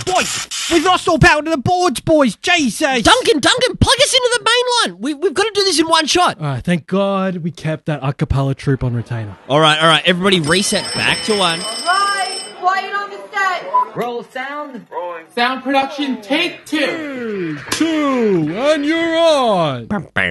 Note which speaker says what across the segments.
Speaker 1: Boys, we've lost all power to the boards, boys. Jesus.
Speaker 2: Duncan, plug us into the main line. We've got to do this in one shot.
Speaker 1: All right, thank God we kept that a cappella troop on retainer.
Speaker 2: All right. Everybody reset back to one.
Speaker 3: Right, quiet on the set.
Speaker 4: Roll sound. Rolling. Sound production, take 2.
Speaker 1: 2, and you're on.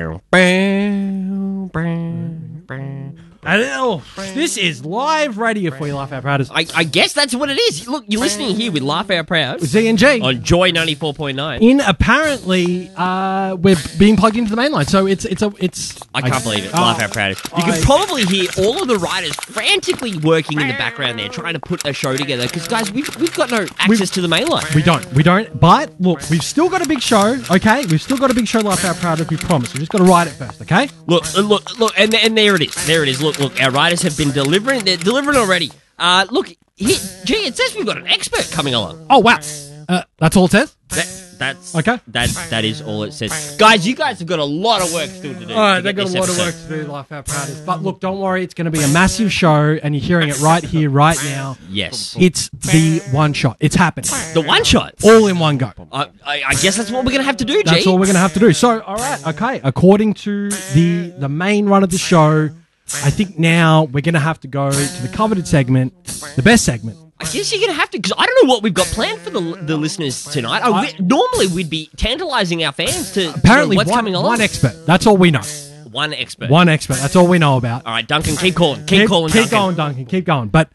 Speaker 1: This is live radio for you, Laugh Out Proud.
Speaker 2: I guess that's what it is. Look, you're listening here with Laugh Out Proud.
Speaker 1: Z&G.
Speaker 2: On Joy 94.9.
Speaker 1: In apparently, we're being plugged into the main line, so it's.
Speaker 2: I can't believe it. Laugh Out Proud. You can probably hear all of the writers frantically working in the background there, trying to put a show together. Because guys, we've got no access to the main line.
Speaker 1: We don't. But look, we've still got a big show. Okay, we've still got a big show. Laugh Out Proud, as we promised. We just got to write it first. Okay.
Speaker 2: Look, and there it is. There it is. Look, our writers have been delivering. They're delivering already. Look, here, gee, it says we've got an expert coming along.
Speaker 1: Oh wow, that's all it says.
Speaker 2: That's
Speaker 1: okay.
Speaker 2: That is all it says. Guys, you guys have got a lot of work still to do.
Speaker 1: All right, they've got a lot of work to do, Laugh Out Proud. But look, don't worry, it's going to be a massive show, and you're hearing it right here, right now.
Speaker 2: Yes.
Speaker 1: It's the one shot. It's happening.
Speaker 2: The one shot?
Speaker 1: All in one go.
Speaker 2: I guess that's what we're going to have to do, G.
Speaker 1: That's all we're going to have to do. So, all right, okay. According to the main run of the show, I think now we're going to have to go to the coveted segment, the best segment.
Speaker 2: I guess you're going to have to, because I don't know what we've got planned for the listeners tonight. Normally, we'd be tantalising our fans to
Speaker 1: apparently
Speaker 2: what's coming along.
Speaker 1: One expert. That's all we know.
Speaker 2: One expert.
Speaker 1: That's all we know about.
Speaker 2: All right, Duncan, keep calling. Keep calling,
Speaker 1: Keep
Speaker 2: Duncan.
Speaker 1: going, Duncan. Keep going. But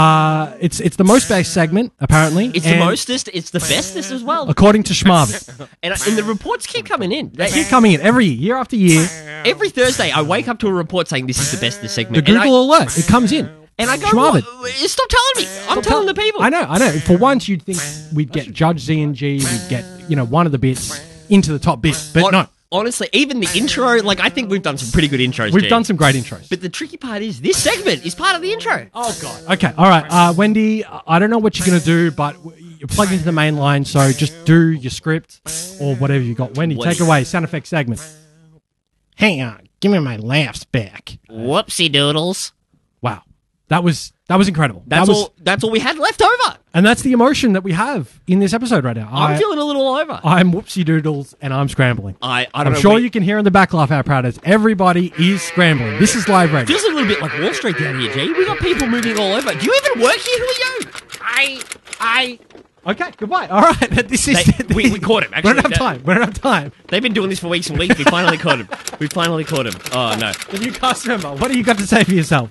Speaker 1: it's the most best segment, apparently.
Speaker 2: It's the mostest. It's the bestest as well.
Speaker 1: According to Schmarvin.
Speaker 2: and the reports keep coming in.
Speaker 1: They keep coming in every year after year.
Speaker 2: Every Thursday, I wake up to a report saying this is the best this segment.
Speaker 1: The Google alert. It comes in.
Speaker 2: And I go, stop telling me. I'm telling the people.
Speaker 1: I know. For once, you'd think we'd get Judge Z&G, we'd get, one of the bits into the top bit. But no.
Speaker 2: Honestly, even the intro, I think we've done some pretty good intros,
Speaker 1: We've done some great intros.
Speaker 2: But the tricky part is, this segment is part of the intro.
Speaker 1: Oh, God. Okay, all right. Wendy, I don't know what you're going to do, but you're plugged into the main line, so just do your script or whatever you got. Wendy, take away. Sound effects segment. Hang on. Give me my laughs back.
Speaker 2: Whoopsie doodles.
Speaker 1: Wow. That was incredible.
Speaker 2: That's all we had left over.
Speaker 1: And that's the emotion that we have in this episode right now.
Speaker 2: I'm feeling a little over.
Speaker 1: I'm whoopsie doodles and I'm scrambling.
Speaker 2: I'm
Speaker 1: sure you can hear in the back, Laugh Out Proud, as everybody is scrambling. This is live radio.
Speaker 2: Feels a little bit like Wall Street down here, G. We got people moving all over. Do you even work here? Who are you?
Speaker 1: Okay, goodbye. All right.
Speaker 2: We caught him, actually.
Speaker 1: We don't have time.
Speaker 2: They've been doing this for weeks and weeks. We finally caught him. Oh, no.
Speaker 1: The new cast member, what do you got to say for yourself?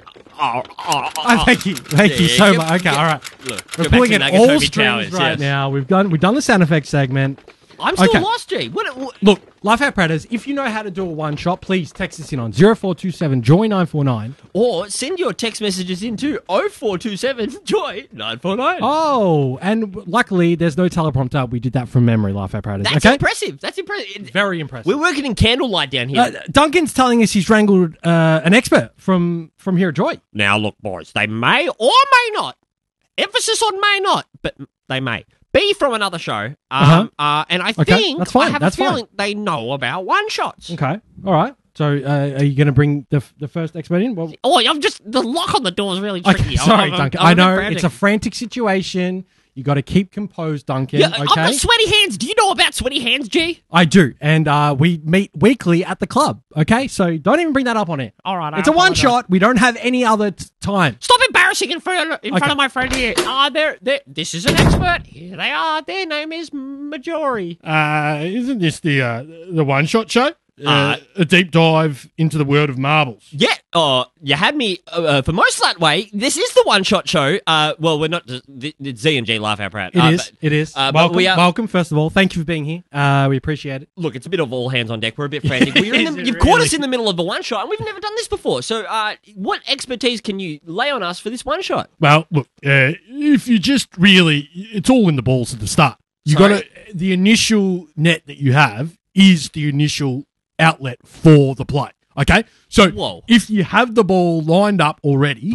Speaker 1: Thank you so much. Okay, all right.
Speaker 2: Look,
Speaker 1: we're pulling in all strings right now. We've done the sound effects segment.
Speaker 2: I'm still lost, G.
Speaker 1: Look, Laugh Out Prouders, if you know how to do a one shot, please text us in on 0427 Joy 949.
Speaker 2: Or send your text messages in to 0427 Joy 949.
Speaker 1: Oh, and luckily there's no teleprompter. We did that from memory, Laugh Out Prouders.
Speaker 2: That's impressive. That's impressive.
Speaker 1: Very impressive.
Speaker 2: We're working in candlelight down here.
Speaker 1: Duncan's telling us he's wrangled an expert from here at Joy.
Speaker 2: Now, look, boys, they may or may not, emphasis on may not, but they may be from another show. And I think,
Speaker 1: that's fine.
Speaker 2: I have a feeling they know about one-shots.
Speaker 1: Okay, all right. So are you going to bring the first expert in? Well,
Speaker 2: the lock on the door is really tricky.
Speaker 1: Okay, sorry, Duncan. I know it's a frantic situation. You got to keep composed, Duncan.
Speaker 2: Yeah,
Speaker 1: okay?
Speaker 2: I've got sweaty hands. Do you know about sweaty hands, G?
Speaker 1: I do, and we meet weekly at the club. Okay, so don't even bring that up on it.
Speaker 2: All right,
Speaker 1: it's a one shot. We don't have any other time.
Speaker 2: Stop embarrassing in front of my friend here. This is an expert. Here they are. Their name is Majori.
Speaker 5: Isn't this the one shot show? A deep dive into the world of marbles.
Speaker 2: Yeah. You had me for most of that way. This is the one-shot show. Well, we're not. It's Z&G Laugh Out Proud.
Speaker 1: It is. Welcome, first of all. Thank you for being here. We appreciate it.
Speaker 2: Look, it's a bit of all hands on deck. We're a bit frantic. You've caught us in the middle of a one-shot, and we've never done this before. So what expertise can you lay on us for this one-shot?
Speaker 5: Well, look, if you just really... It's all in the balls at the start. The initial net that you have is the initial outlet for the play. Okay? So if you have the ball lined up already,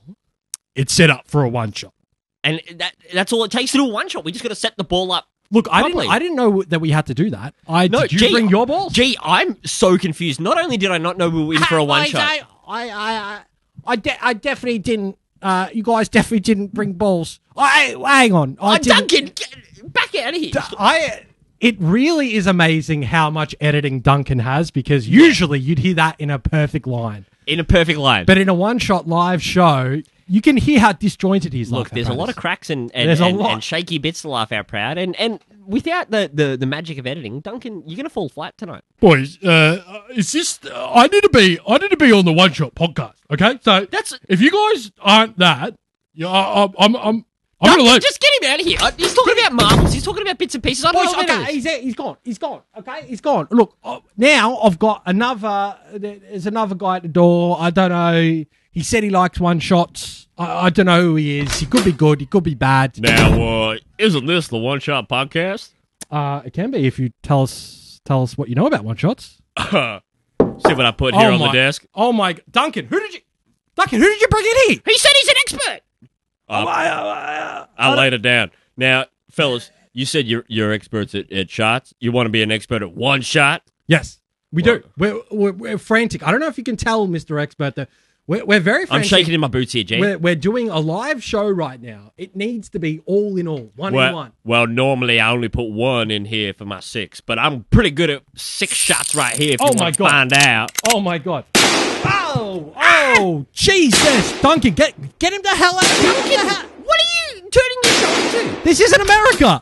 Speaker 5: it's set up for a one shot.
Speaker 2: And that's all it takes to do a one shot. We just got to set the ball up.
Speaker 1: Look, I didn't know that we had to do that. Did you bring your ball?
Speaker 2: Gee, I'm so confused. Not only did I not know we were in for a one shot.
Speaker 1: I definitely didn't You guys definitely didn't bring balls. Hang on.
Speaker 2: Duncan, get back out of here.
Speaker 1: It really is amazing how much editing Duncan has, because usually you'd hear that in a perfect line.
Speaker 2: In a perfect line.
Speaker 1: But in a one-shot live show, you can hear how disjointed he is.
Speaker 2: Look, there's a lot of cracks and shaky bits to laugh out proud. And without the magic of editing, Duncan, you're going to fall flat tonight.
Speaker 5: Boys, is this? I need to be on the One Shot podcast. Okay, so if you guys aren't that, I'm gonna leave.
Speaker 2: Just get him out of here. He's talking about marbles. He's talking about bits and pieces. I don't know what
Speaker 1: okay,
Speaker 2: it is.
Speaker 1: he's gone. He's gone. Okay, he's gone. Look, now I've got another. There's another guy at the door. I don't know. He said he likes one shots. I don't know who he is. He could be good. He could be bad.
Speaker 2: Now, isn't this the One Shot podcast?
Speaker 1: It can be if you tell us what you know about one shots.
Speaker 2: See what I put here on the desk.
Speaker 1: Oh my, Duncan, who did you bring in here?
Speaker 2: He said he's an expert.
Speaker 5: I laid it down. Now, fellas, you said you're experts at shots. You want to be an expert at one shot?
Speaker 1: Yes, we do. We're frantic. I don't know if you can tell, Mr. Expert, that we're very frantic.
Speaker 2: I'm shaking in my boots here, G.
Speaker 1: We're doing a live show right now. It needs to be all in all, one in one.
Speaker 5: Well, normally I only put one in here for my 6, but I'm pretty good at 6 shots right here if you want to find out.
Speaker 1: Oh, my God. Oh, Jesus. Duncan, get him the hell out of here.
Speaker 2: Duncan, what are you turning your show into?
Speaker 1: This isn't America.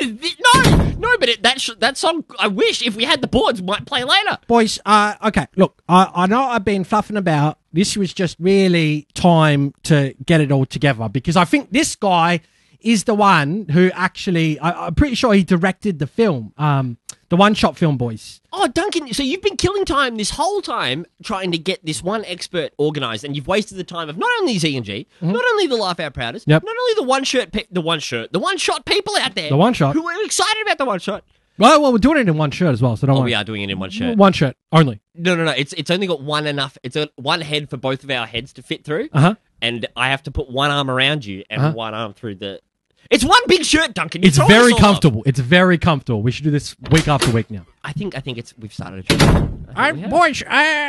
Speaker 2: No, but that song, I wish, if we had the boards, might play later.
Speaker 1: Boys, okay, look, I know I've been fluffing about. This was just really time to get it all together, because I think this guy is the one who actually, I'm pretty sure he directed the film, the one-shot film, boys.
Speaker 2: Oh, Duncan, so you've been killing time this whole time trying to get this one expert organised, and you've wasted the time of not only Z&G, not only the Laugh Out Prouders, not only the one-shot people out there.
Speaker 1: The one-shot.
Speaker 2: Who are excited about the one-shot.
Speaker 1: Well, we're doing it in one shirt as well, so don't worry.
Speaker 2: We are doing it in one shirt.
Speaker 1: One shirt only.
Speaker 2: No. It's only got one head for both of our heads to fit through. And I have to put one arm around you and one arm through the. It's one big shirt, Duncan.
Speaker 1: It's very comfortable. It's very comfortable. We should do this week after week now.
Speaker 2: I think we've started a trend.
Speaker 1: Boys,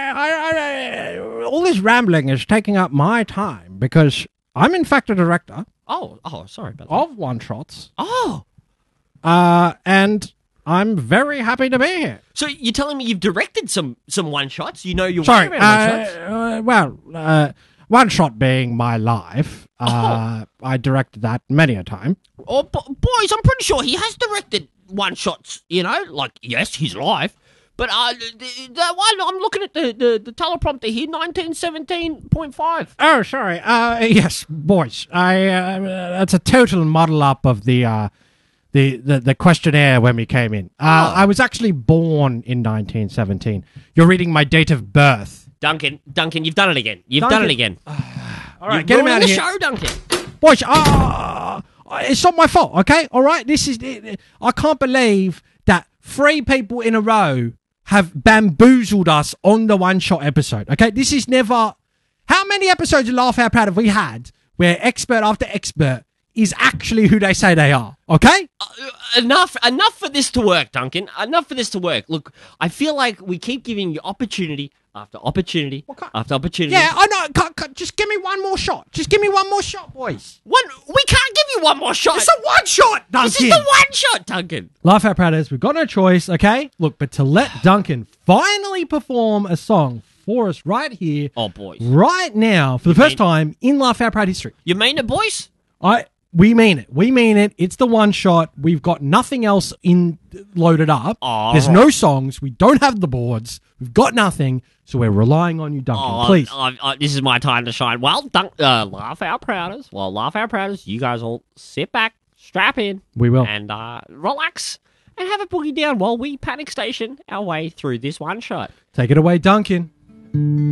Speaker 1: all this rambling is taking up my time because I'm in fact a director.
Speaker 2: Oh, sorry about that.
Speaker 1: Of one shots.
Speaker 2: Oh.
Speaker 1: And I'm very happy to be here.
Speaker 2: So you're telling me you've directed some one shots? You know you're working around one shots?
Speaker 1: One shot being my life. I directed that many a time.
Speaker 2: Oh, boys, I'm pretty sure he has directed one shots. You know, like yes, his life. But the one I'm looking at the teleprompter here, 1917.5.
Speaker 1: Oh, sorry. Yes, boys. That's a total model up of the questionnaire when we came in. I was actually born in 1917. You're reading my date of birth.
Speaker 2: Duncan, you've done it again. You've done it again.
Speaker 1: All right, get him out of here.
Speaker 2: Show, Duncan.
Speaker 1: Boys, it's not my fault, okay? All right? I can't believe that 3 people in a row have bamboozled us on the one-shot episode, okay? This is never... How many episodes of Laugh Out Proud have we had where expert after expert is actually who they say they are, okay?
Speaker 2: Enough for this to work, Duncan. Enough for this to work. Look, I feel like we keep giving you opportunity after opportunity after opportunity.
Speaker 1: Yeah, I know. Just give me one more shot. Just give me one more shot, boys.
Speaker 2: We can't give you one more shot.
Speaker 1: It's a one shot, Duncan.
Speaker 2: This is the one shot, Duncan.
Speaker 1: Laugh Out Prouders, we've got no choice, okay? Look, but to let Duncan finally perform a song for us right here.
Speaker 2: Oh, boys.
Speaker 1: Right now, for the first time in Laugh Out Proud history.
Speaker 2: You mean it, boys?
Speaker 1: We mean it. We mean it. It's the one shot. We've got nothing else loaded up. There's no songs. We don't have the boards. We've got nothing. So we're relying on you, Duncan. Please.
Speaker 2: This is my time to shine. Well, Laugh Out Prouders. Well, Laugh Out Prouders. You guys all sit back, strap in.
Speaker 1: We will.
Speaker 2: And relax and have a boogie down while we panic station our way through this one shot.
Speaker 1: Take it away, Duncan.